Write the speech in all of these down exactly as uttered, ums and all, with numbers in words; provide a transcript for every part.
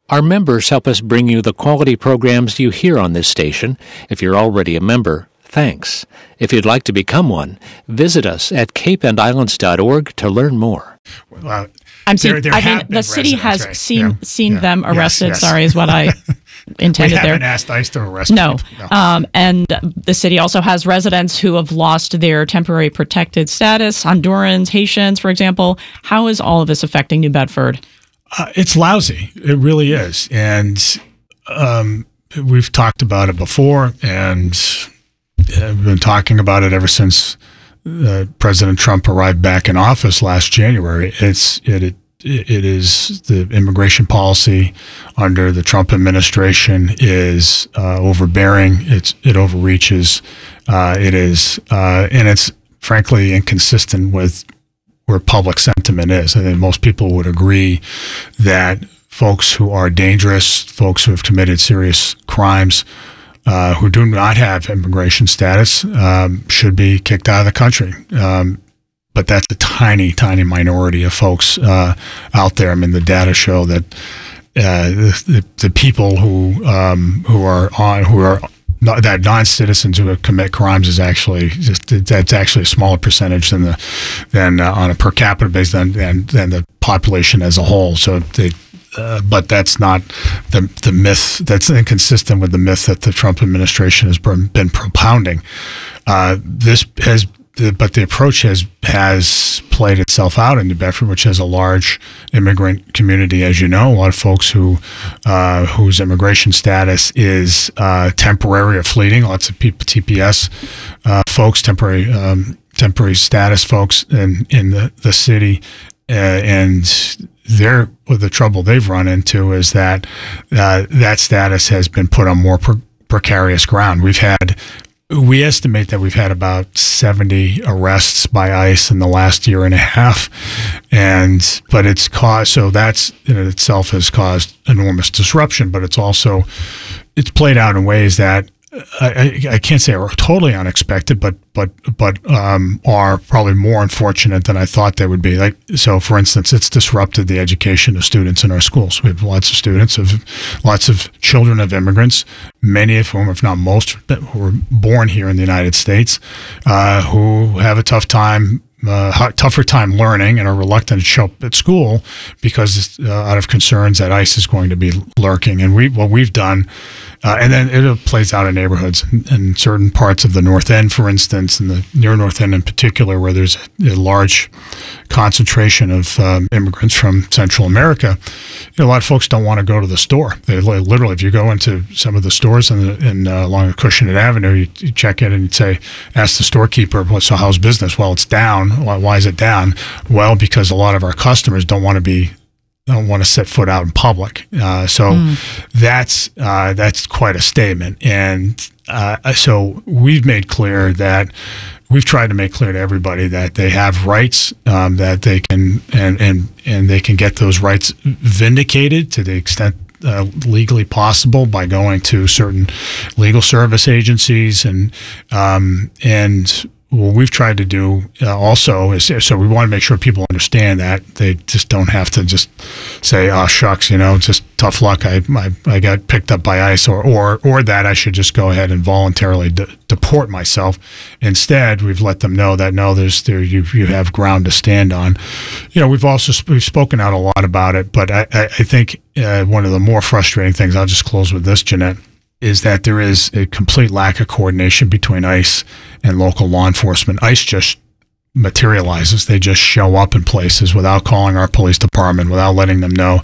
Our members help us bring you the quality programs you hear on this station. If you're already a member, thanks. If you'd like to become one, visit us at cape and islands dot org to learn more. Well, I'm seeing, there, there I mean, the city has right? seen yeah. seen yeah. them arrested. Yes, yes. Sorry, is what I intended we there. haven't asked ICE to arrest no. people. No. Um, and the city also has residents who have lost their temporary protected status, Hondurans, Haitians, for example. How is all of this affecting New Bedford? Uh, it's lousy. It really is. And um, we've talked about it before, and I've been talking about it ever since uh, President Trump arrived back in office last January. It's it, it it is the immigration policy under the Trump administration is uh, overbearing. It's it overreaches. Uh, it is uh, and it's frankly inconsistent with where public sentiment is. I think most people would agree that folks who are dangerous, folks who have committed serious crimes, uh, who do not have immigration status, um, should be kicked out of the country. Um, but that's a tiny, tiny minority of folks uh, out there. I mean, the data show that uh, the, the people who um, who are on who are Not, that non-citizens who commit crimes is actually just that's actually a smaller percentage than the than uh, on a per capita basis than, than than the population as a whole. So they, uh, but that's not the the myth. That's inconsistent with the myth that the Trump administration has been propounding. Uh, this has. But the approach has has played itself out in New Bedford, which has a large immigrant community, as you know. A lot of folks who uh, whose immigration status is uh, temporary or fleeting. Lots of people, T P S uh, folks, temporary um, temporary status folks in in the the city, uh, and they're well, the trouble they've run into is that uh, that status has been put on more pre- precarious ground. We've had. We estimate that we've had about seventy arrests by ICE in the last year and a half, and but it's caused so that's in itself has caused enormous disruption. But it's also it's played out in ways that I, I can't say are totally unexpected, but but but um, are probably more unfortunate than I thought they would be. Like so, for instance, it's disrupted the education of students in our schools. We have lots of students of lots of children of immigrants, many of whom, if not most, who were born here in the United States, uh, who have a tough time. Uh, tougher time learning and are reluctant to show up at school because uh, out of concerns that ICE is going to be lurking. And we what we've done, uh, and then it plays out in neighborhoods in, in certain parts of the North End, for instance, in the near North End in particular, where there's a, a large concentration of um, immigrants from Central America. You know, a lot of folks don't want to go to the store. They literally, if you go into some of the stores in, the, in uh, along Acushnet Avenue, you, you check in and you say, ask the storekeeper, "Well, so how's business?" Well, it's down. Why, why is it down? Well, because a lot of our customers don't want to be don't want to set foot out in public. Uh, so mm. that's uh, that's quite a statement. And uh, so we've made clear that we've tried to make clear to everybody that they have rights, um, that they can and and and they can get those rights vindicated to the extent Uh, legally possible by going to certain legal service agencies and um, and what we've tried to do uh, also is so we want to make sure people understand that they just don't have to just say, "Oh shucks, you know, just tough luck. I I, I got picked up by ICE," or or or that I should just go ahead and voluntarily de- deport myself. Instead, we've let them know that no, there's there you you have ground to stand on. You know, we've also sp- we've spoken out a lot about it, but I I, I think uh, one of the more frustrating things. I'll just close with this, Jeanette. Is that there is a complete lack of coordination between ICE and local law enforcement. ICE just materializes. They just show up in places without calling our police department, without letting them know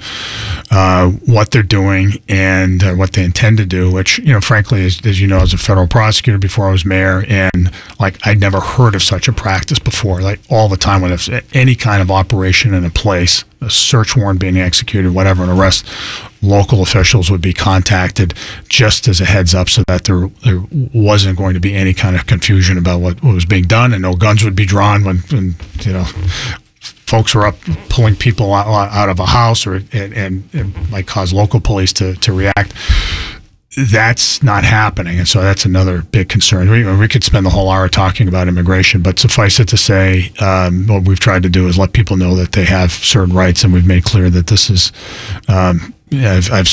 uh, what they're doing and uh, what they intend to do, which, you know, frankly, as, as you know, as a federal prosecutor before I was mayor, and like I'd never heard of such a practice before. Like all the time when there's any kind of operation in a place, a search warrant being executed, whatever, an arrest, local officials would be contacted just as a heads up so that there there wasn't going to be any kind of confusion about what, what was being done, and no guns would be drawn when, when you know, folks were up pulling people out, out of a house, or and, and it might cause local police to, to react. That's not happening, and so that's another big concern. We, we could spend the whole hour talking about immigration, but suffice it to say, um, what we've tried to do is let people know that they have certain rights, and we've made clear that this is. Um, I've, I've